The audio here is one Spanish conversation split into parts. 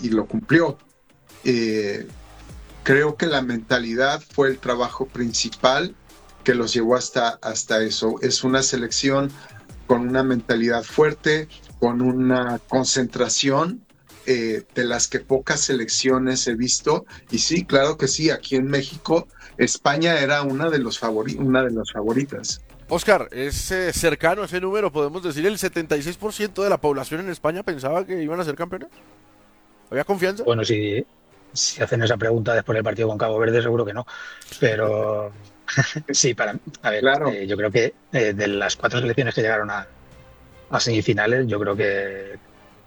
y lo cumplió. Creo que la mentalidad fue el trabajo principal que los llevó hasta eso. Es una selección con una mentalidad fuerte, con una concentración de las que pocas selecciones he visto. Y sí, claro que sí, aquí en México, España era una de las favoritas. Oscar, es cercano ese número, podemos decir, el 76% de la población en España pensaba que iban a ser campeones. ¿Había confianza? Bueno, si hacen esa pregunta después del partido con Cabo Verde, seguro que no. Pero sí, a ver, Claro. yo creo que de las 4 selecciones que llegaron a semifinales, yo creo que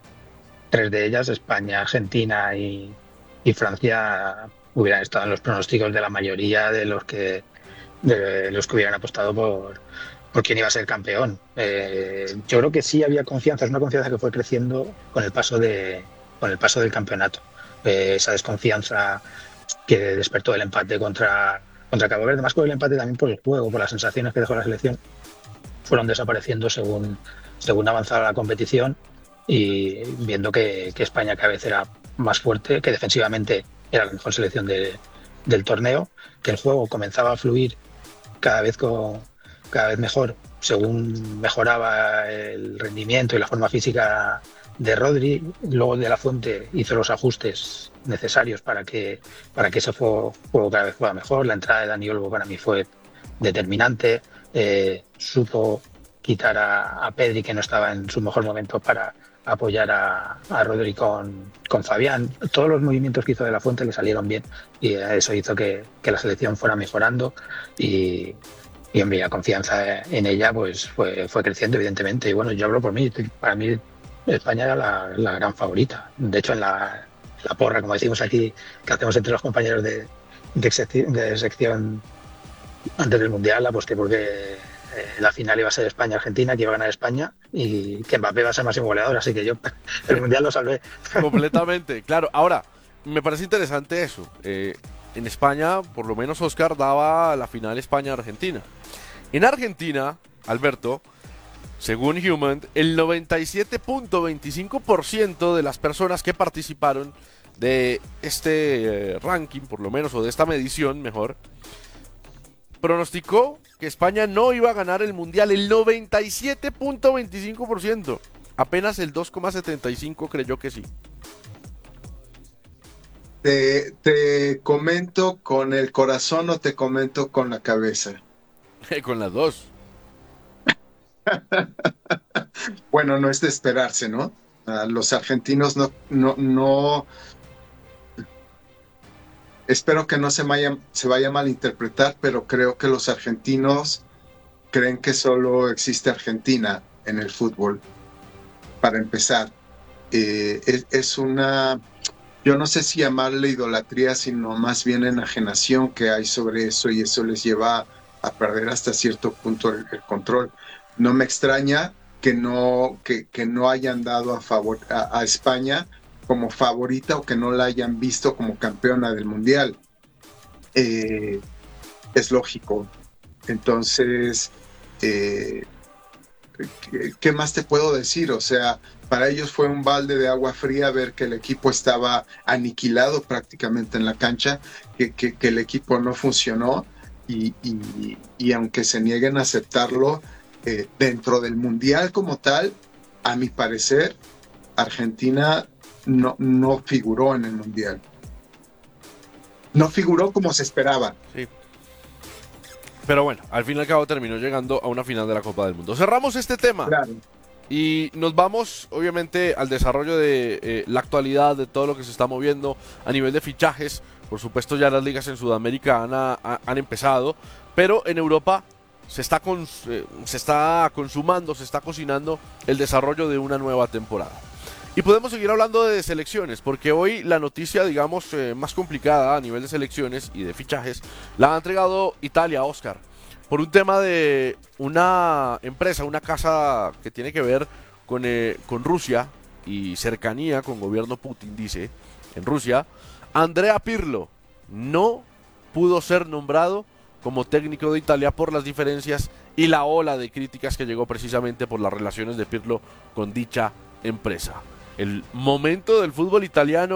3 de ellas, España, Argentina y Francia, hubieran estado en los pronósticos de la mayoría de los que hubieran apostado por quién iba a ser campeón. Yo creo que sí había confianza, es una confianza que fue creciendo con el paso del campeonato. Esa desconfianza que despertó el empate contra Cabo Verde, más por el empate también por el juego, por las sensaciones que dejó la selección, fueron desapareciendo según avanzaba la competición y viendo que España cada vez era más fuerte, que defensivamente era la mejor selección del torneo, que el juego comenzaba a fluir cada vez mejor según mejoraba el rendimiento y la forma física de Rodri. Luego De La Fuente hizo los ajustes necesarios para que ese juego cada vez fuera mejor. La entrada de Dani Olmo para mí fue determinante. Supo quitar a Pedri, que no estaba en su mejor momento, para apoyar a Rodri con Fabián. Todos los movimientos que hizo De La Fuente le salieron bien y eso hizo que la selección fuera mejorando y hombre, la confianza en ella pues fue creciendo, evidentemente. Y bueno, yo hablo por mí. Para mí España era la gran favorita. De hecho, en la porra, como decimos aquí, que hacemos entre los compañeros de sección antes del Mundial, aposté porque la final iba a ser España-Argentina, que iba a ganar España y que Mbappé va a ser máximo goleador, así que yo el Mundial lo salvé. Completamente, claro. Ahora, me parece interesante eso. En España, por lo menos Oscar daba la final España-Argentina. En Argentina, Alberto, según Human, el 97.25% de las personas que participaron de este ranking, por lo menos, o de esta medición, mejor, pronosticó que España no iba a ganar el Mundial. El 97.25%. Apenas el 2,75% creyó que sí. ¿Te comento con el corazón o te comento con la cabeza? Con las dos. Bueno, no es de esperarse, ¿no? Los argentinos no. Espero que no se vaya a malinterpretar, pero creo que los argentinos creen que solo existe Argentina en el fútbol. Para empezar, es una, yo no sé si llamarle idolatría, sino más bien enajenación que hay sobre eso, y eso les lleva a perder hasta cierto punto el control. No me extraña que no hayan dado a España como favorita, o que no la hayan visto como campeona del Mundial. Es lógico. Entonces, ¿qué más te puedo decir? O sea, para ellos fue un balde de agua fría ver que el equipo estaba aniquilado prácticamente en la cancha, que el equipo no funcionó, y aunque se nieguen a aceptarlo, dentro del Mundial como tal, a mi parecer, Argentina no figuró en el Mundial. No figuró como se esperaba. Sí. Pero bueno, al fin y al cabo terminó llegando a una final de la Copa del Mundo. Cerramos este tema. Claro. Y nos vamos, obviamente, al desarrollo de la actualidad, de todo lo que se está moviendo a nivel de fichajes. Por supuesto, ya las ligas en Sudamérica han empezado, pero en Europa se está consumando, se está cocinando el desarrollo de una nueva temporada. Y podemos seguir hablando de selecciones, porque hoy la noticia, digamos, más complicada a nivel de selecciones y de fichajes, la ha entregado Italia, Oscar, por un tema de una empresa, una casa que tiene que ver con Rusia y cercanía con gobierno Putin, dice, en Rusia. Andrea Pirlo no pudo ser nombrado como técnico de Italia por las diferencias y la ola de críticas que llegó precisamente por las relaciones de Pirlo con dicha empresa. El momento del fútbol italiano